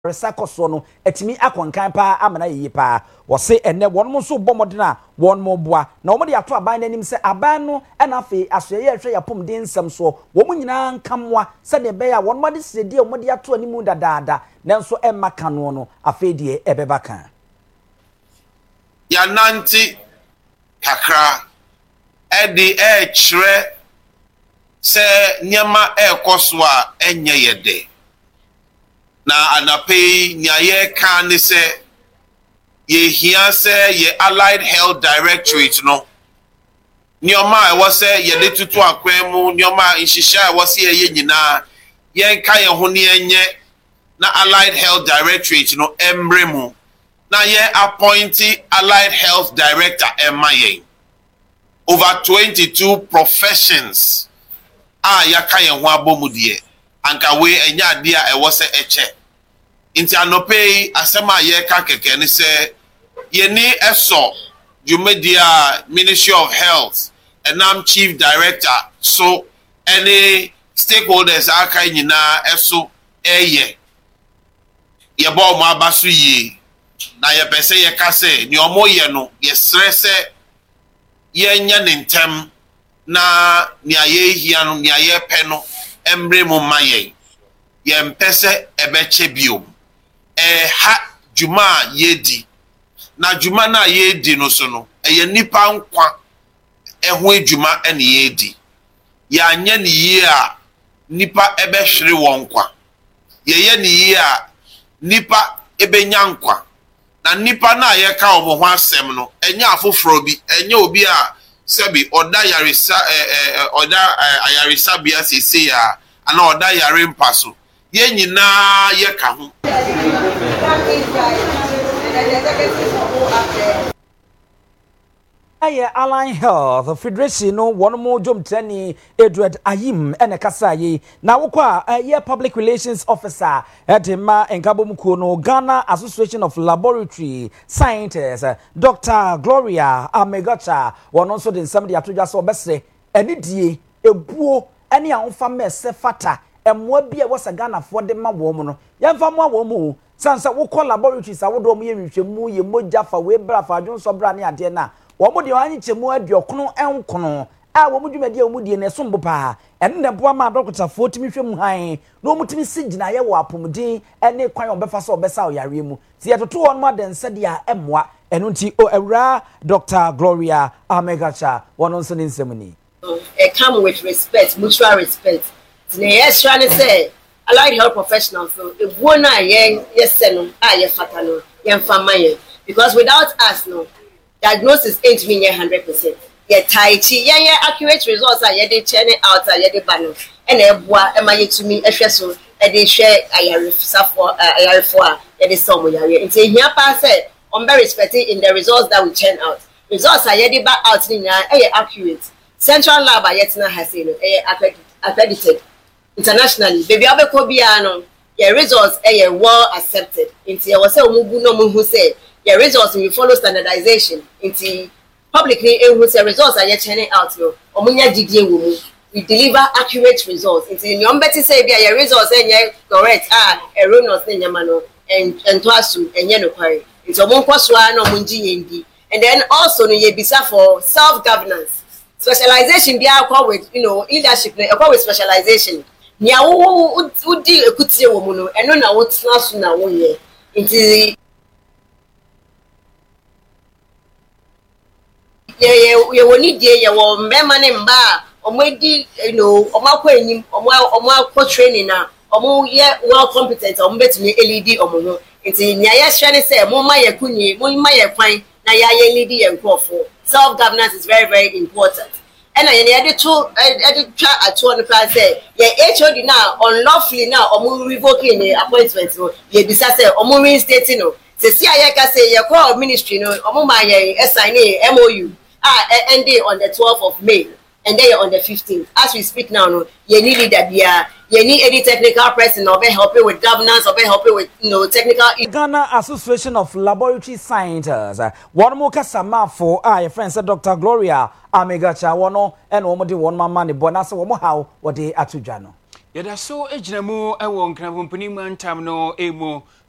resakoso no etimi akonkan pa amana yiye pa wo se enne wonmo so bomodena wonmo boa na omo de ato aban nanim se aban no na afi asoye hwe yapom de nsam so wo mu nyina nkamwa se de be ya wonmo de sedi omo de ato animu dadaada nanso emma kanu no afi de ebeba kan ya nanti kakra edi chre se nyama ekoso a enye yede na anape nyaye kan ni se ye hia se ye Allied Health Directorate no nyoma e wo se ye de tutu akwan mu nyoma nhihia e wo se ye nyina ye nka ye ho ne enye na Allied Health Directorate no emre mu na ye appointee Allied Health Director emaye over 22 professions yaka ye ho abomudie anka we enya ade a ewo se eche inti anope asema ye ka keke ni se ye ni eso Jumedia Ministry of Health and I'm Chief Director so any stakeholders aka nyina eso eye ye ba mo abaso yi na ye pese ye ka se ni omo ye no ye stress ye nya ntem na ni aye hia no ni aye pe no emre mu maye ye mpese ebeche bio ha juma yedi na juma na yedi no so no ye nipa nkwa ho juma ene yedi ya anya ni yi a nipa ebehwere wonkwa ye ni yi a nipa ebenya nkwa na nipa na ye ka omo ho asem no enya afoforo bi enya obi a sebi oda yarisa oda ayarisa bia sese ya ana oda yare mpaso ye nyina ye ka ho aye Allied Health Federation no one more jom tani Edward Ayim ene kasa yi na wokwa ye public relations officer edema enkabomko no Ghana Association of Laboratory Scientists Dr. Gloria Amegacha wono so de nsam de atodwa so obesre eni die ebuo ene anfa mese fata emwa bia wasa Ghana fo de ma wo mu no yemfa mo wo mu sansa wokọ laboratories awodo mo ye hwehwemu ye moja fa we bra fa adwon so bra ne ade na womo de anyi chemu aduokono enkono a womo dwumade womo die ne sombo pa ene ne boa ma dokota fo timi hwem han no mutimi sigina ye wo apomdin ene kwan obefa so obesa oyare mu ti yetoto won ma den sede a emwa eno nti o ewra Dr. Gloria Amegacha wono nso ne nsemuni come with respect, mutual respect. Yes, trying to say Allied health professionals so if one yes fatano because without us no diagnosis ain't mean 100%. Yeah, tai chi, yeah, accurate results are they churning out are they ban and to me so they share for some and say here pass I'm very respected in the results that we churn out. Results are back out in accurate. Central lab yet now has accredited internationally. Baby Abekobiano, your results are well accepted. Into your mubu no who say your results will follow standardization. Into publicly who say results are yet churning out. Omunya GDA we deliver accurate results. Into your better say your results are correct. Erroneous in Yamano and Twasu and Yanokwari. It's a Monkoswa no Munji. And then also you be for self-governance. Specialization be with leadership with specialization. Nya wo di ekutie wo mu no eno na wo tena so na wo ye nti ye woni die ye wo mbema ne mba omedi omakwa enyim omakwa training na omo ye well competent betumi lead omo no nti nya ye hwe ne se mo ma ye kunyi mo ma ye kwan na ya ye lead ye nkofo. Self governance is very, very important. And I edit try at one class say, yeah, HOD now unlawfully now or revoking the appointment. Ye say or reinstating no. Say I can say your call ministry no or my SINA MOU ending on the 12th of May and then on the 15th. As we speak now, no, you need that you need any technical person or be helping with governance or be helping with technical. Ghana Association of Laboratory Scientists. One more kasama for your friend said Dr. Gloria Amegacha wono and omodi one mama ni bonasa womo how what they atujano. Yada so ejinamu ewo nkramponi mantam no emo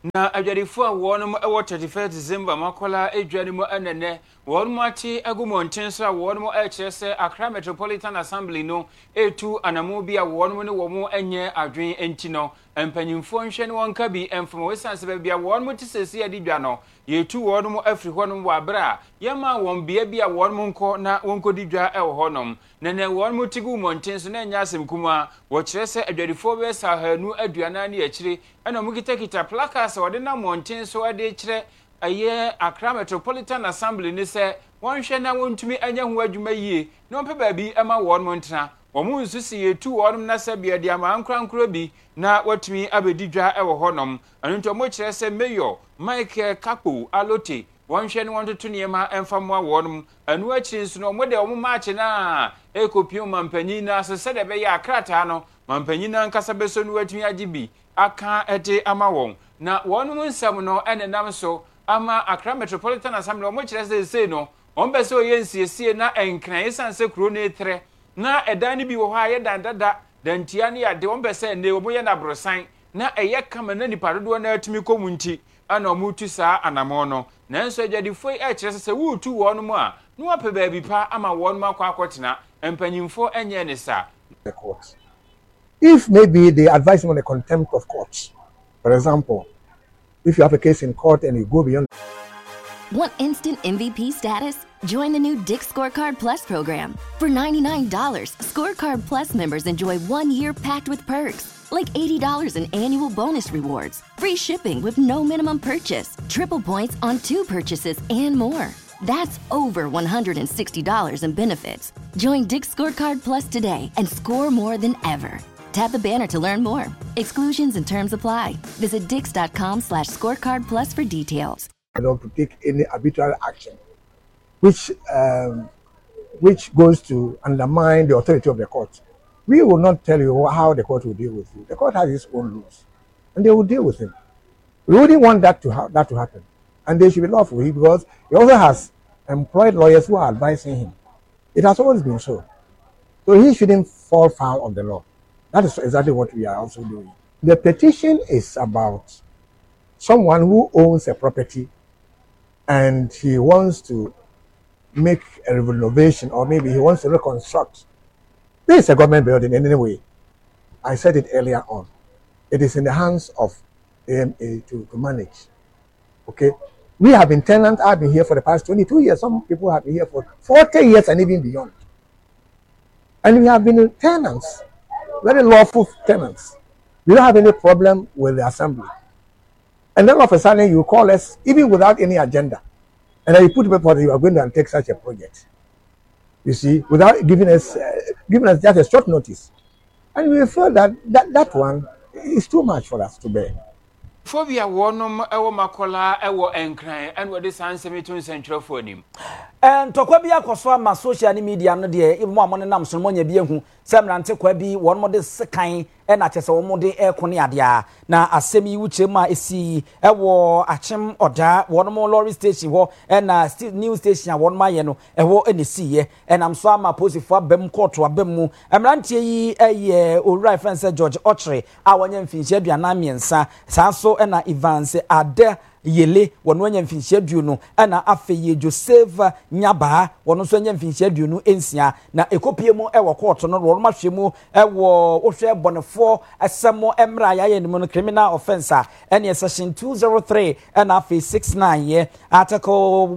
na adwadifo a wɔnom ɛwɔ 31 December makola edwanemu anene wɔnom ate agumonten so a wɔnom ɛkyerɛ sɛ Accra Metropolitan Assembly no etu anamo bi a wɔnom ne wɔmo enye adwen enti no empanyimfo nhwe ne wɔnka bi emfama wesanse ba bia wɔnom te sesi adidwa no yetu wɔnom afiri hɔnom wɔ abra yɛma wɔn bia bi a wɔnom nkɔ na wɔnkɔdi dwa ɛwɔ hɔnom nene wɔnom tigu monten so na nya asɛm kuma wɔkyerɛ sɛ adwadifo bɛ sahanu aduana ne akyire ɛna mu kita placards wɔde na monten so ade kyerɛ aye Accra Metropolitan Assembly ni sɛ wɔnhwɛ na wɔntumi anya ho adwuma yie na ɔmpɛ baabi ɛma wɔnom ntena wɔn nso si yetu wɔnom na sɛ bia de ama ankrankro bi na watumi abedi dwa ɛwɔ hɔnom ɛno nto mo kyerɛ sɛ Mayor Mike Kapo Alote wɔnhwɛ ne wɔntoto nneɛma ɛmfa mmoa wɔnom ɛno akyiri nso no mo de wɔn maakye na ekopio mampanyin na so sɛ de bɛyɛ akrataa no mampanyin na nkasa bɛso no watumi agye bi aka ɛde ama wɔn na wɔnom nsɛm no ɛnenam so ama Accra Metropolitan Assembly wɔn kyerɛ sɛ sei no wɔn bɛ sɛ oyɛ nsiesie na ɛnkran esan sɛ kuro ne etre na ɛdan ne bi wɔ hɔ a yɛ dandada dantia ne ade wɔn bɛ sɛ ne wɔn yɛ na brosan na ɛyɛ kama na nipa dodoɔ na atumi kɔ mu nti ana wɔn tu saa anamɔ no nanso adwadifo yi ɛkyerɛ sɛ wɔretu wɔn mu a na wɔpɛ baabi pa ama wɔn mu akɔ akɔtena mpanyinfo ɛnyɛ ne saa. The court. If maybe they advise him on the contempt of court, for example, if you have a case in court and you go beyond. Want instant MVP status? Join the new Dick's Scorecard Plus program. For $99, Scorecard Plus members enjoy 1 year packed with perks, like $80 in annual bonus rewards, free shipping with no minimum purchase, triple points on 2 purchases, and more. That's over $160 in benefits. Join Dick's Scorecard Plus today and score more than ever. Tap the banner to learn more. Exclusions and terms apply. Visit Dix.com/scorecard plus for details. I don't to take any arbitrary action, which goes to undermine the authority of the court. We will not tell you how the court will deal with you. The court has its own rules, and they will deal with him. We wouldn't want that to happen, and they should be lawful because he also has employed lawyers who are advising him. It has always been so. So he shouldn't fall foul of the law. That is exactly what we are also doing. The petition is about someone who owns a property and he wants to make a renovation, or maybe he wants to reconstruct. This is a government building in any way. I said it earlier on. It is in the hands of AMA to manage. Okay? We have been tenants. I've been here for the past 22 years. Some people have been here for 40 years and even beyond. And we have been tenants. Very lawful tenants. We don't have any problem with the assembly. And then all of a sudden you call us, even without any agenda. And then you put paper that you are going to take such a project. You see, without giving us just a short notice. And we feel that one is too much for us to bear. Phobia wɔnom ɛwɔ makola ɛwɔ enkran and wɔde sansemi to central phone him. And tokwa bi akoso ama social media no de mo amone nam so mo nya bi ehu semrante kwa bi won mo de sekan e na chese wo mo de ekone ade a na asem yi wuche ma esi ewo achem oda won mo lorry station ho e na new station won ma ye no ewo enesi ye e nam so ama posifo abem court abem mu emrante yi eye owura friend George Ochre a wonye mfinhia aduana miensa sanso e na Evans Ade yele wono anya mfinhia aduonu na afeye Joseph Nyaba wono so anya mfinhia aduonu ensia na ekopie mu ewo court no wono mahwe mu ewo ohwe bonefo asemo emra ya ye no criminal offense ene section 203 na afe 69 ye article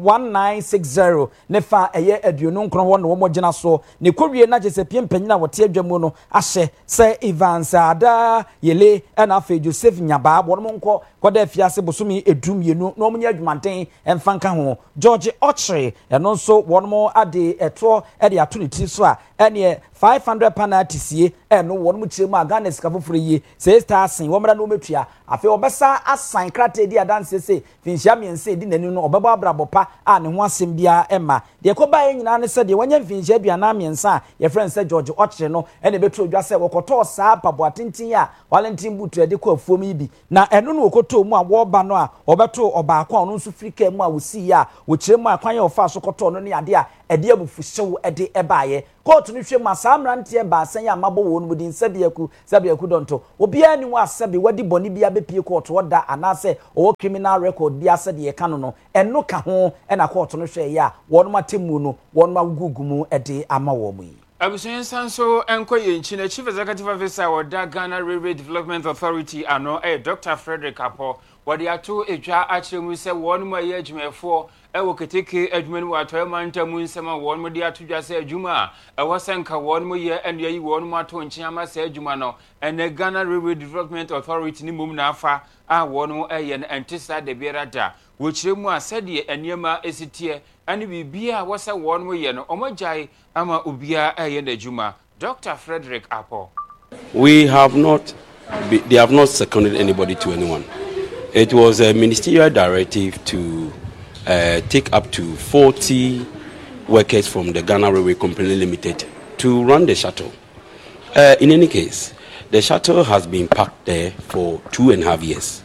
1960 ne fa eye aduonu nkron wo no wo mogina so ne kowie na jese piempanyina wote adwamu no ahye se Evans Ada yele na afe Joseph Nyaba wono nko koda fiase bosumi edu mienu no omunya adwumanten emfanka ho George Ochre eno nso wonmo ade eto e de ato ne ti so a ene 500 penalty sie eno wonmo chiremu Ghana skafoforo yi 6000 womra no metua afi obesa asan krate di adanse se finhia miense di nanu no obeba abrabopa a ne ho asem bia ema de koba nyina ne se de wanya finhia aduana miensa ye friend se George Ochre no ene betu odwa se wokoto saa pabo atintin a Valentin butu e de ko afuom yi bi na eno no wokoto mu a wo ba no a obeto obaako ono nso frika mu a wosi ya wo chiremu akwan ye ofa so koto no ne ade a ede abufuhyew ede ebaaye court no hwe masamra ntie ba san ya mabo won mudin sabiaku donto obi ani wa sabi wadi boni bia bepie court woda anase o criminal record bia sade ye kanu no eno ka ho na court no hwe ya won matemu no won magugumu ede ama wo mu yi Abusuyen Sanso enkoye nchi na Chief Executive Officer of Ghana Railway Development Authority ano Dr. Frederick Apo wadi ato edwa achiremu se won mu aye adwumefo ewo keteke adwumani wato manta mu nsema won mu de atodwa se adwuma ewo senka won mu ye enu yi won mu ato nchiama se adwuma no ene Ghana Railway Development Authority ni mum na afa a won mu eye na entisa de bierada wo chiremu asede eniema esitie ani bibia wasa won mu ye no omojai ama ubia eye na adwuma Dr. Frederick Apo. They have not seconded anybody to anyone. It was a ministerial directive to take up to 40 workers from the Ghana Railway Company Limited to run the shuttle. In any case, the shuttle has been parked there for 2.5 years.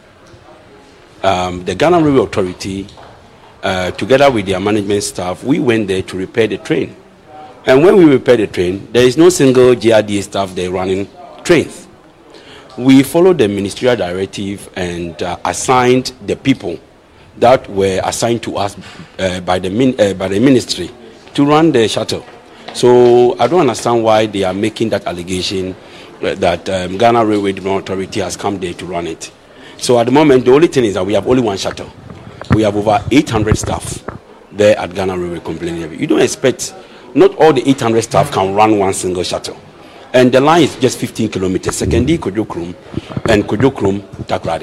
The Ghana Railway Authority, together with their management staff, we went there to repair the train. And when we repair the train, there is no single GRDA staff there running trains. We followed the ministerial directive and assigned the people that were assigned to us by the ministry to run the shuttle. So I don't understand why they are making that allegation that Ghana Railway Development Authority has come there to run it. So at the moment, the only thing is that we have only one shuttle. We have over 800 staff there at Ghana Railway Company. You don't expect, not all the 800 staff can run one single shuttle. And the line is just 15 kilometers. Sekendi, Kojokrum, and Kojokrum, Takrade.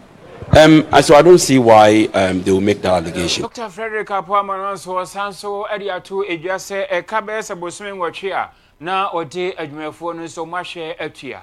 So I don't see why they will make that allegation. Dr. Frederick Apo so Sanso Ediatu Ejase a Cabes a Boswing Wachia na Ode Admefon so much etia.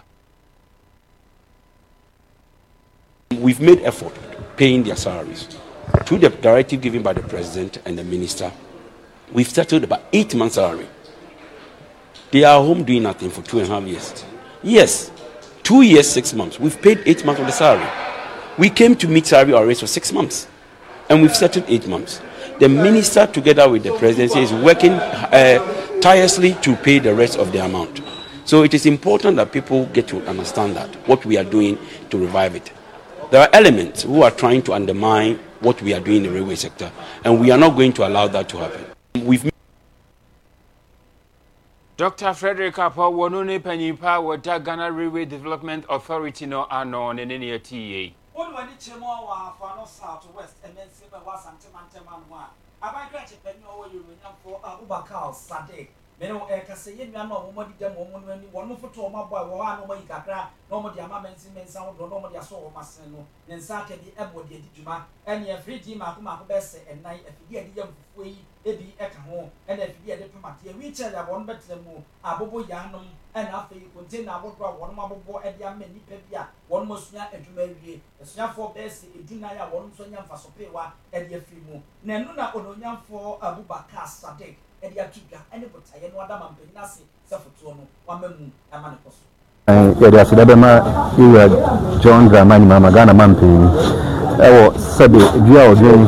We've made effort paying their salaries. Through the directive given by the president and the minister, we've settled about 8 months' salary. They are home doing nothing for 2.5 years. Yes, 2 years, 6 months. We've paid 8 months of the salary. We came to meet salary arrears for 6 months, and we've settled 8 months. The minister, together with the presidency, is working tirelessly to pay the rest of the amount. So it is important that people get to understand that, what we are doing to revive it. There are elements who are trying to undermine what we are doing in the railway sector, and we are not going to allow that to happen. Dr. Frederick Apo wonone panipa wada Ghana Railway Development Authority no ano ne ne TA. Won wani chemo wa Afano South West MNC be wa Santemanteman wa. Abanka chepeni owo Yoruba for Abubakar Sadiq. Meno kase ye nua no mo di dem mo nani won foto ma boy wo wa no mo yikakra no mo di ama mensa wo no mo di aso wo masen no ne nsa ka di ebo di adjuma ene e free di ma ko be se enai afidi adi yam fufu yi ebi eka ho ene afidi adi tomate e wheelchair ya won betlemu abobo ya nom ene afei container abodo won mo abobo edi ama nipa bia won mo sua adwuma wie esuafo be se eduna ya won so nya mfa so pewa edi afiri mu na enu na ononyamfo Abubakar Sadiq edi atuga ene botaye no adama mpanyina se sefoto no wamamu amane koso yɛde aseda ma iwa John Dramani mama Ghana mampeni ɛwɔ sɛbe dua odwen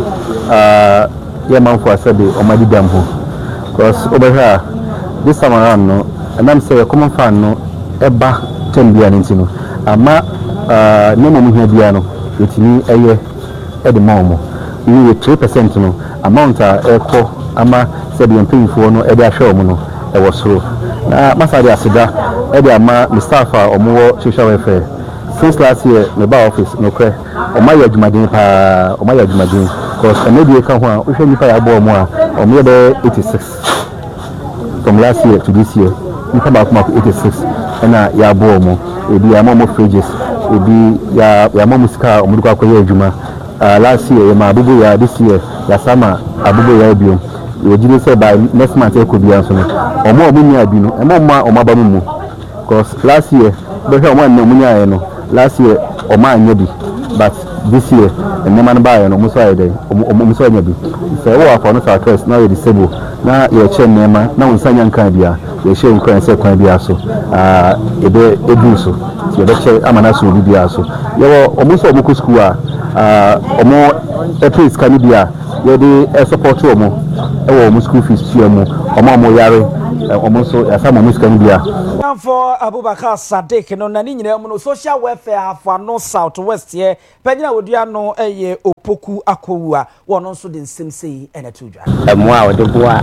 yɛ manfo asɛbe ɔmadi dam ho because obɛhwɛ this time around no ɛnam sɛ yɛ common fan no ɛba tɛmbia no nti no ama ne mɔmu hia bia no yɛtumi ɛyɛ ɛde ma ɔmo ne yɛ 3% no amount a ɛkɔ ama sɛbe mpanyinfoɔ no ɛde ahwɛ ɔmo no ɛwɔ soro na masade aseda ɛde ama me staff a ɔmo social welfare since last year me ba office no kɔ ɔmo ayɛ adwumaden paa ɔmo ayɛ adwumaden because ɛnɛdie ka ho a wohwɛ nipa yɛ abɔ ɔmo a ɔmo yɛ bɛ 86 from last year to this year nipa baako mako 86 ɛna yɛ abɔ ɔmo ebi yɛ ama ɔmo fridges ebi yɛ ama ɔmo sika a ɔmo de kɔ akɔyɛ adwuma last year yɛ ma abubu yɛ this year yɛ asama abubu yɛ biom yɛgyina sɛ by next month ɛkɔ bia nso no ɔmo nya bi no ɔmo aba mu because last year bɛhwɛ ɔmo anna ɔmo nya no last year ɔmo anya bi but this year ɛnɛma no baayɛ no ɔmo so ayɛ dɛ ɔmo so anya bi sɛ ɛwɔ afɔ no South West na yɛ disable na yɛkyɛ nneɛma na wɔn nsa nya nkan bia yɛhyɛ nkran sɛ kwan bia so ebe edu so yɛbɛkyɛ ama na so obi bia so yɛwɔ ɔmo nso ɔmo kɔ school a ɔmo ɛpɛ sika no bia yɛde support ɔmo ɛwɔ ɔmo school fees tua mu ɔmo yare almost as some of can be for Abubakar Sadiq no nani nyina mu no social welfare for no south west here panyina wodua no eye opoku akowua wono nso de nsem sei ena tudwa emwa wode boa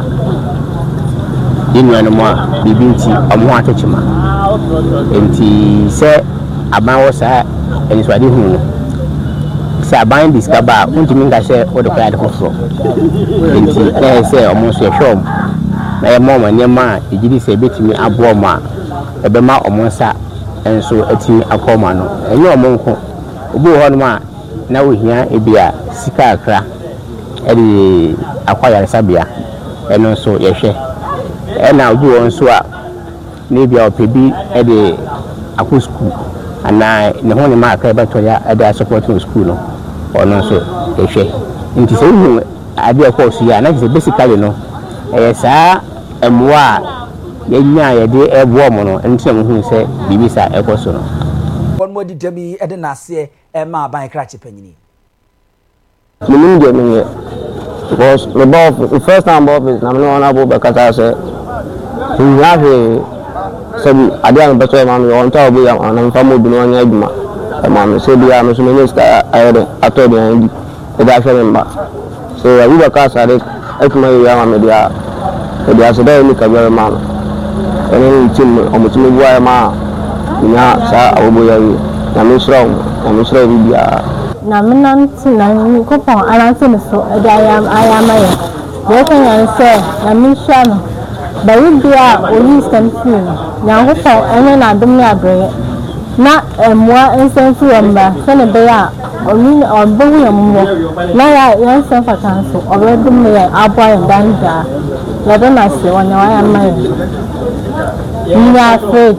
yinu no a bibinti omo atechima enti se aban sa eni swade hu se aban discover untimi nga se wode kwa de foforo enti na se omo so ehwom na ye mo manyema ejidi se betimi abo ma ebema omonsa enso atimi akoma no enye omonko obi ho no ma na wohia ebia sika akra edi akwaya sabia eno so yehwe ena obi won so a ne bia opebi edi akosku ana ne ho ne ma akra beto ya edi supporting school no ono so yehwe nti se hu adi akosu ya na basically no saa emwa yenya yede ebo mo no ntem hu se bibisa ekoso no won modi demi ede na se ma ban krache panyini minim de me because the first time office na me no na bo bekata se you have some adian beto ma me on ta bo ya na famo bi no anya aduma ma me se bia me so me ska ayede atodi an di da fere mba so we bekata re ekuma ya ma me dia the asada ni kabere ma ene tim omutimi bua ma nya sa awobo yayi na misro bibia na menanti na ni ko pon alanse ne so eda ayama ye wo kan yan se na misha no ba bibia oyi stamfi na ho pon ene na dum ni abre na emwa ensenfi yamba se ne be ya oni obo yammo na ya yan se fa kan so obo dum ni abo yan danja la dona se wona wa mai ni afraid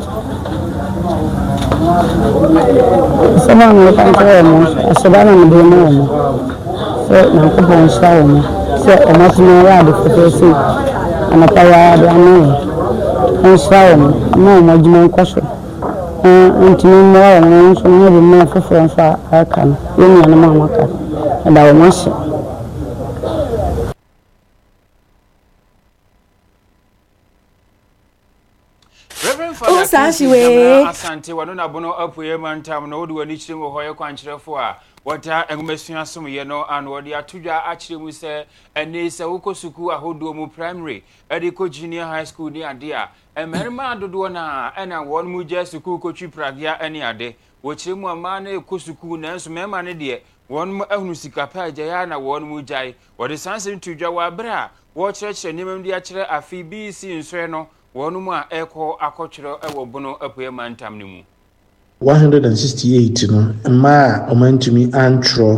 sama mo kan ko mo asabana mo de mo so na ko bon shawo mo so o ma tino ya de fotesi ana pa ya de anu on shawo mo jimo ko so ntini mo wa mo so mo de mo fofo fa aka no yemi na mo amaka da o mo se Asante wadona bono apuye mantam na wodi wani chire mo hoye kwanchirefo a wata engumesua som ye no an wodi atudwa achire mu se ene se wokosuku ahodo mu primary ediko junior high school ni ade a emerima adodo na ena won mu je suku kotwi pragia ene ade wo chire mu ama na ekosuku na enso mema ne de won mu ahunu sika pa ya na won mu jai wodi sanse tudwa wa bra wo chire nimem de achire afi BC nso no wonu a eko akochiro ewo bono apuye mantam ni mu 168 no ma omantumi antro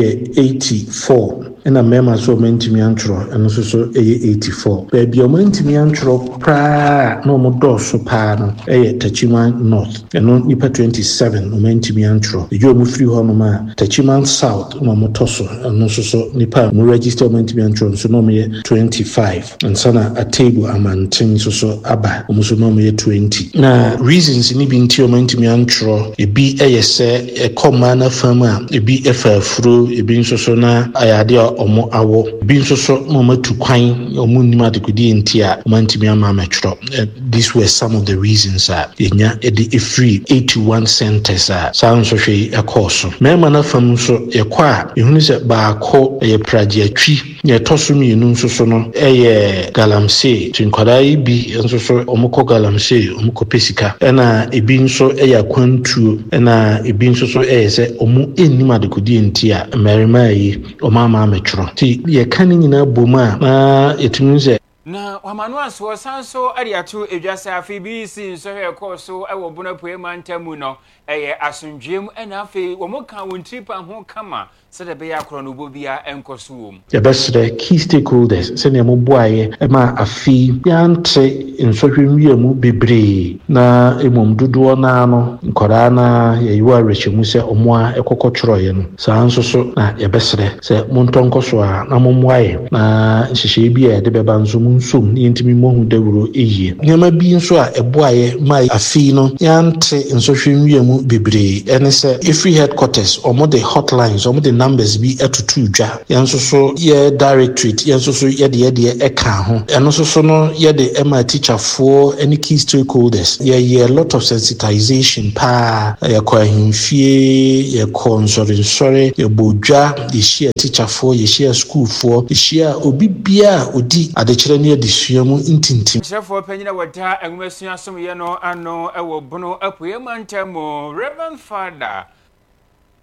84 ena mema so omantumi antro eno so 84 baby omantumi antro pra no mo doso pa no Tachima North eno nipa 27 omantumi antro ejo mu free ho no ma Tachima South no mo toso eno so nipa mo register omantumi antro so no me 25 and sana a table amantin so aba mo so no me 20 na reasons ni bi nti omantumi antro ebi eyese ekomana fama ebi efafuro ebi nsoso na ayade omo awo ebi nsoso mo matu kwan omo nima de kudi entia mantimi ama metro. These were some of the reasons enya edi free 81 centers sounds so hwe ekoso mema na fam so ekwa ehunu se baako pragiatwi ye toso mienu nsoso no galamsey tinkodai bi nsoso omo ko galamsey omo ko pesika na ebi nso kwantu na ebi nso so se omu enima de kodi entia merima yi omama metro ti ye kan nyina boma na etumi se na wamanu aso sanso ariatu edwasa afi BC nso he koso ewo bona poe mantamu no asundwem na afi wo muka wontripa ho kama se de be yakro no bobia enkoso wom the best key stakeholders se ne mo boaye ma afi yante nsohwenwie mu bebre na emom dodo na no nkora na yeyiwa rechemu se omoa ekokotworoye no sanso so na ye besere se montonkoso a na momwaye na nhihye bi e de beba nso nsom ni ntimi mohu dawuro eyie nyama bi nso a eboaye ma afi no yante nsohwenwie mu mu bebre ene se every headquarters omo the hotlines omo the numbers bi atutu dwa yanso so ye directorate yanso so ye de eka ho eno so no ye de my teacher for any key stakeholders ye a lot of sensitization pa ye kwa himfie ye sorry ye bodwa ye share teacher for ye share school for ye share obi bia odi adekere ne adesua mu intintim chefo panyina wada enwesua som ye no ano ewo bono apuye mantamo Reverend Father